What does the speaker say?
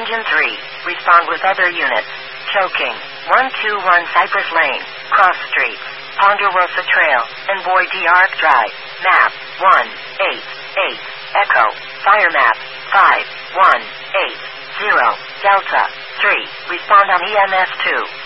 Engine 3, respond with other units. Choking, 121 Cypress Lane, Cross Street, Ponderosa Trail, and Boy D. Arc Drive. Map, 188, Echo, Fire Map, 5180, Delta, 3, respond on EMS 2.